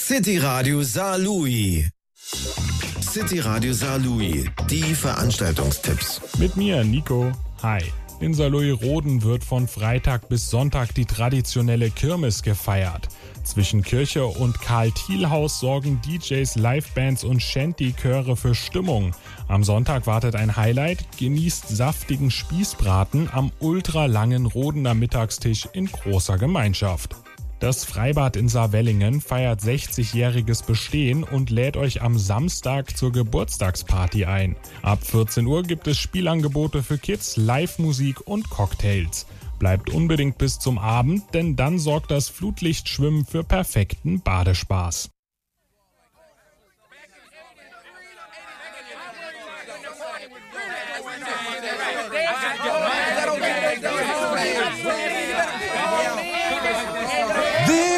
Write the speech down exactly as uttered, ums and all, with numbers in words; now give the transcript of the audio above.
City Radio Saarlouis. City Radio Saarlouis, die Veranstaltungstipps. Mit mir, Nico. Hi. In Saarlouis-Roden wird von Freitag bis Sonntag die traditionelle Kirmes gefeiert. Zwischen Kirche und Karl-Thiel-Haus sorgen D Js, Livebands und Shanty-Chöre für Stimmung. Am Sonntag wartet ein Highlight, genießt saftigen Spießbraten am ultralangen Rodener Mittagstisch in großer Gemeinschaft. Das Freibad in Saarwellingen feiert sechzigjähriges Bestehen und lädt euch am Samstag zur Geburtstagsparty ein. Ab vierzehn Uhr gibt es Spielangebote für Kids, Live-Musik und Cocktails. Bleibt unbedingt bis zum Abend, denn dann sorgt das Flutlichtschwimmen für perfekten Badespaß.